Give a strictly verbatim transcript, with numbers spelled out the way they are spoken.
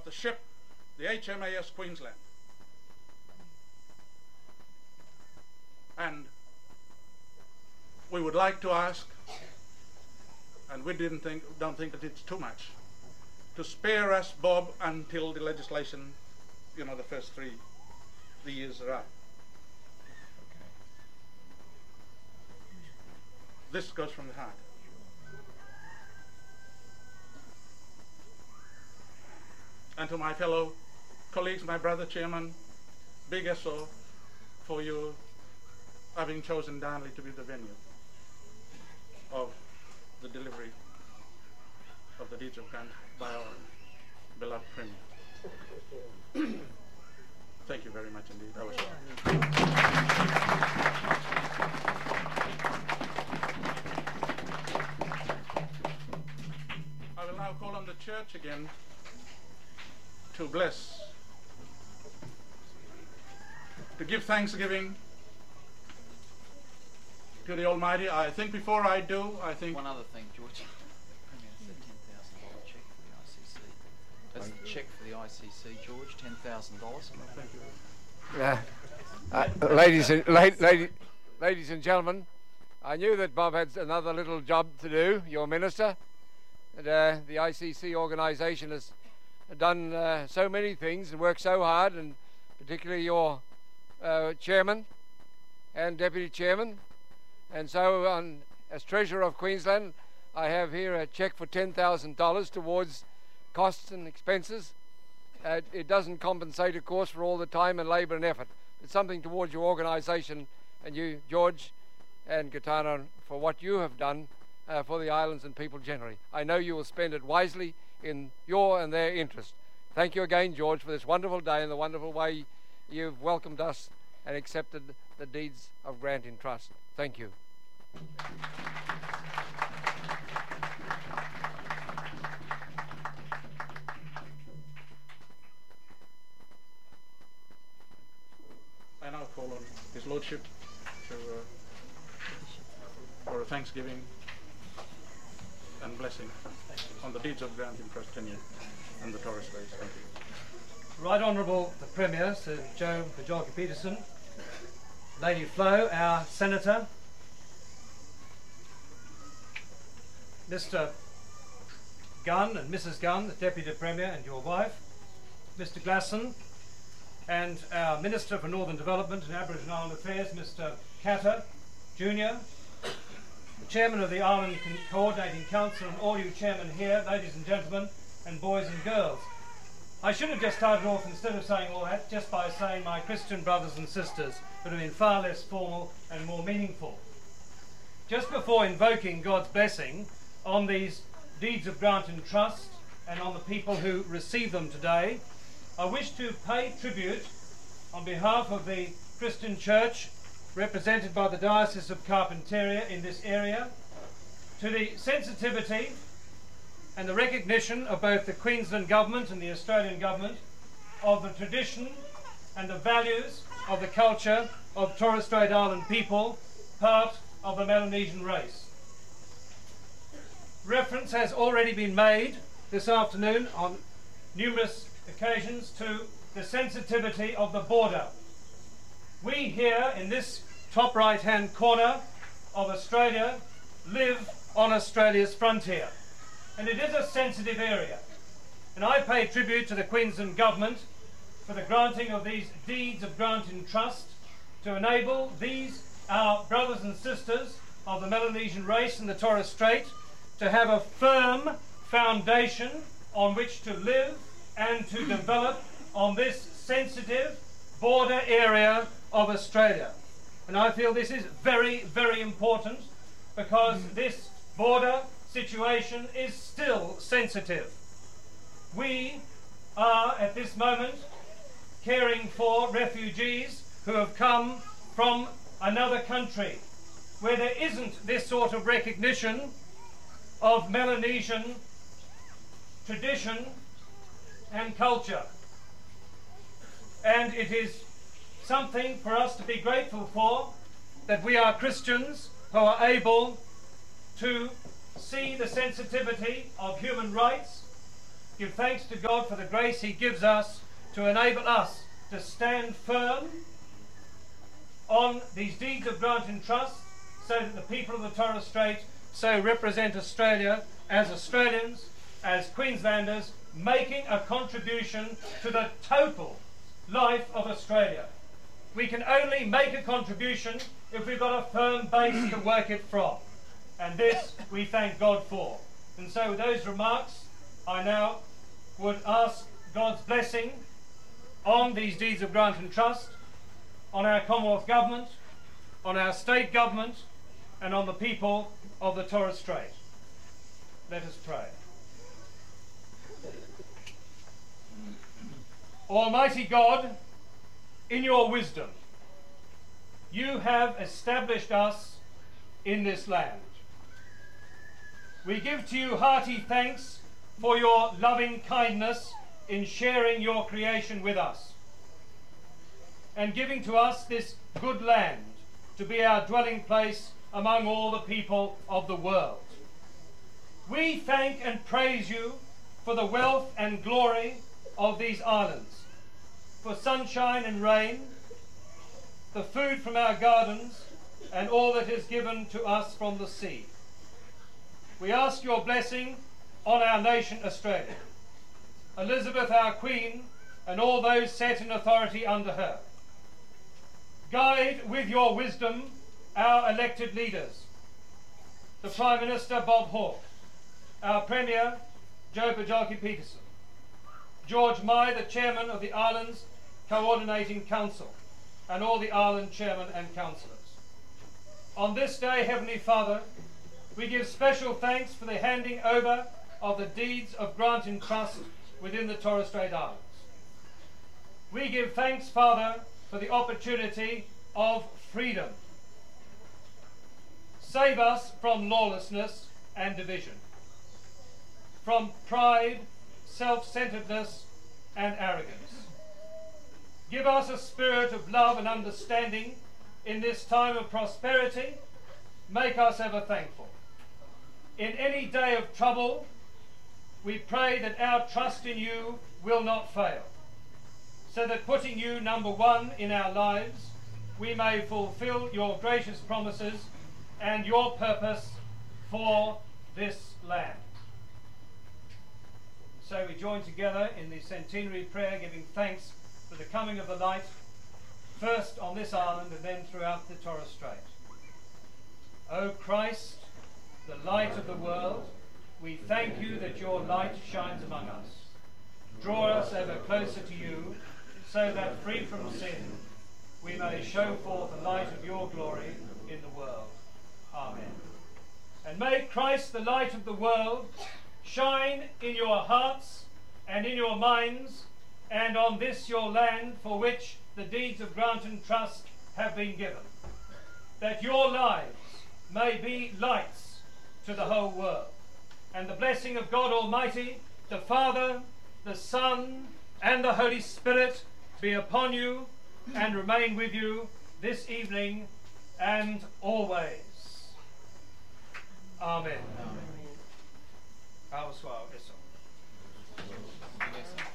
the ship, the H M A S Queensland. And we would like to ask, and we didn't think, don't think that it's too much, to spare us, Bob, until the legislation, you know, the first three, three years are up. Okay. This goes from the heart. And to my fellow colleagues, my brother chairman, big S O for you having chosen Darnley to be the venue of the delivery of the deeds of grant by our beloved Premier. Thank you very much indeed. That was I will now call on the church again to bless, to give thanksgiving to the Almighty. I think before I do, I think... One other thing, George. That's a ten thousand dollar cheque for the I C C. That's the cheque for the I C C, George, ten thousand dollars. Thank you. Uh, uh, ladies, and, la lady, ladies and gentlemen, I knew that Bob had another little job to do, your minister. And, uh, the I C C organisation has done uh, so many things and worked so hard, and particularly your uh, chairman and deputy chairman. And so, um, as Treasurer of Queensland, I have here a cheque for ten thousand dollars towards costs and expenses. Uh, it doesn't compensate, of course, for all the time and labour and effort. It's something towards your organisation and you, George and Gaetano, for what you have done uh, for the islands and people generally. I know you will spend it wisely in your and their interest. Thank you again, George, for this wonderful day and the wonderful way you've welcomed us and accepted the deeds of grant in trust. Thank you. I now call on His Lordship to, uh, for a thanksgiving and blessing on the deeds of grant in trust tenure and the Torres Straits. Thank you. Right Honourable the Premier, Sir Joe Bajorka-Peterson, Lady Flo, our Senator, Mister Gunn and Missus Gunn, the Deputy Premier and your wife, Mister Glasson, and our Minister for Northern Development and Aboriginal Island Affairs, Mister Catter, Junior, the Chairman of the Island Coordinating Council, and all you chairmen here, ladies and gentlemen, and boys and girls. I should have just started off, instead of saying all that, just by saying my Christian brothers and sisters, but have been far less formal and more meaningful. Just before invoking God's blessing on these deeds of grant and trust and on the people who receive them today, I wish to pay tribute on behalf of the Christian Church represented by the Diocese of Carpentaria in this area to the sensitivity and the recognition of both the Queensland Government and the Australian Government of the tradition and the values of the culture of Torres Strait Island people, part of the Melanesian race. Reference has already been made this afternoon on numerous occasions to the sensitivity of the border. We here in this top right hand corner of Australia live on Australia's frontier, and it is a sensitive area, and I pay tribute to the Queensland Government for the granting of these deeds of grant in trust to enable these, our brothers and sisters of the Melanesian race in the Torres Strait, to have a firm foundation on which to live and to develop on this sensitive border area of Australia. And I feel this is very, very important because this border situation is still sensitive. We are at this moment caring for refugees who have come from another country where there isn't this sort of recognition of Melanesian tradition and culture. And it is something for us to be grateful for, that we are Christians who are able to see the sensitivity of human rights give thanks to God for the grace he gives us to enable us to stand firm on these deeds of grant and trust, so that the people of the Torres Strait so represent Australia as Australians, as Queenslanders, making a contribution to the total life of Australia. We can only make a contribution if we've got a firm base to work it from. And this we thank God for. And so with those remarks, I now would ask God's blessing on these deeds of grant and trust, on our Commonwealth Government, on our state government, and on the people of the Torres Strait. Let us pray. Almighty God, in your wisdom, you have established us in this land. We give to you hearty thanks for your loving kindness in sharing your creation with us and giving to us this good land to be our dwelling place among all the people of the world. We thank and praise you for the wealth and glory of these islands, for sunshine and rain, the food from our gardens, and all that is given to us from the sea. We ask your blessing on our nation Australia, Elizabeth our Queen, and all those set in authority under her. Guide with your wisdom our elected leaders, the Prime Minister Bob Hawke, our Premier Joe Bajorki-Peterson, George Mai, the Chairman of the Islands Coordinating Council, and all the island chairmen and councillors. On this day, Heavenly Father, we give special thanks for the handing over of the deeds of grant and trust within the Torres Strait Islands. We give thanks, Father, for the opportunity of freedom. Save us from lawlessness and division, from pride, self-centeredness, and arrogance. Give us a spirit of love and understanding in this time of prosperity. Make us ever thankful. In any day of trouble, we pray that our trust in you will not fail, so that putting you number one in our lives, we may fulfill your gracious promises and your purpose for this land. So we join together in the centenary prayer, giving thanks for the coming of the light, first on this island and then throughout the Torres Strait. O Christ, the light of the world, we thank you that your light shines among us. Draw us ever closer to you, so that, free from sin, we may show forth the light of your glory in the world. Amen. And may Christ, the light of the world, shine in your hearts and in your minds, and on this your land for which the deeds of grant and trust have been given, that your lives may be lights to the whole world. And the blessing of God Almighty, the Father, the Son, and the Holy Spirit be upon you and remain with you this evening and always. Amen. Amen. Au revoir.